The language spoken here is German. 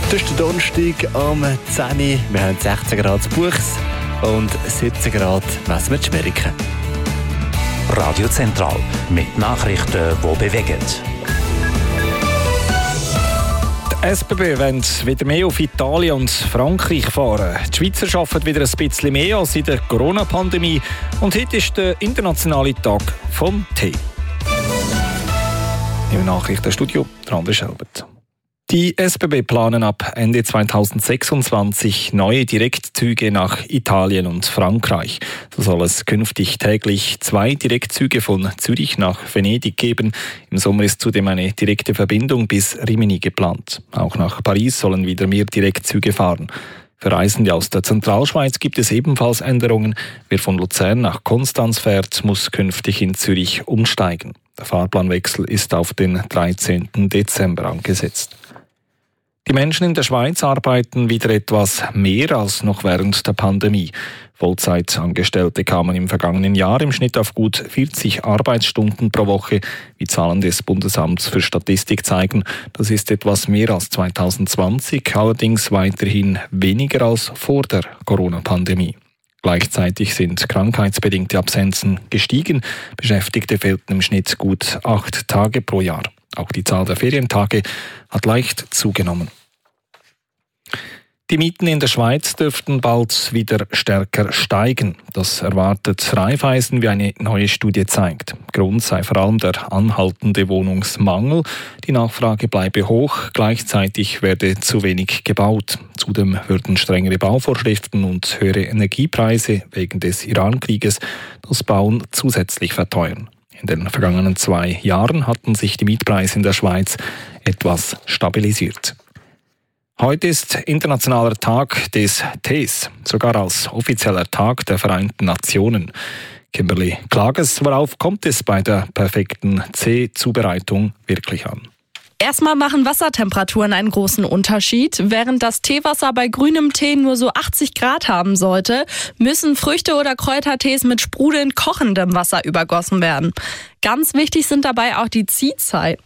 Das ist der Donnerstag am 10 Uhr. Wir haben 16 Grad zu Buchs und 17 Grad messen wir in Schmeriken. Radio Zentral mit Nachrichten, die bewegen. Die SBB wollen wieder mehr auf Italien und Frankreich fahren. Die Schweizer arbeiten wieder ein bisschen mehr als in der Corona-Pandemie. Und heute ist der internationale Tag vom Tee. Im Nachrichtenstudio André Schelbert. Die SBB planen ab Ende 2026 neue Direktzüge nach Italien und Frankreich. So soll es künftig täglich 2 Direktzüge von Zürich nach Venedig geben. Im Sommer ist zudem eine direkte Verbindung bis Rimini geplant. Auch nach Paris sollen wieder mehr Direktzüge fahren. Für Reisende aus der Zentralschweiz gibt es ebenfalls Änderungen. Wer von Luzern nach Konstanz fährt, muss künftig in Zürich umsteigen. Der Fahrplanwechsel ist auf den 13. Dezember angesetzt. Die Menschen in der Schweiz arbeiten wieder etwas mehr als noch während der Pandemie. Vollzeitangestellte kamen im vergangenen Jahr im Schnitt auf gut 40 Arbeitsstunden pro Woche. Die Zahlen des Bundesamts für Statistik zeigen, das ist etwas mehr als 2020, allerdings weiterhin weniger als vor der Corona-Pandemie. Gleichzeitig sind krankheitsbedingte Absenzen gestiegen. Beschäftigte fehlten im Schnitt gut 8 Tage pro Jahr. Auch die Zahl der Ferientage hat leicht zugenommen. Die Mieten in der Schweiz dürften bald wieder stärker steigen. Das erwartet Raiffeisen, wie eine neue Studie zeigt. Grund sei vor allem der anhaltende Wohnungsmangel. Die Nachfrage bleibe hoch, gleichzeitig werde zu wenig gebaut. Zudem würden strengere Bauvorschriften und höhere Energiepreise wegen des Iran-Krieges das Bauen zusätzlich verteuern. In den vergangenen 2 Jahren hatten sich die Mietpreise in der Schweiz etwas stabilisiert. Heute ist Internationaler Tag des Tees, sogar als offizieller Tag der Vereinten Nationen. Kimberly Klages, worauf kommt es bei der perfekten Teezubereitung wirklich an? Erstmal machen Wassertemperaturen einen großen Unterschied. Während das Teewasser bei grünem Tee nur so 80 Grad haben sollte, müssen Früchte- oder Kräutertees mit sprudelnd kochendem Wasser übergossen werden. Ganz wichtig sind dabei auch die Ziehzeiten.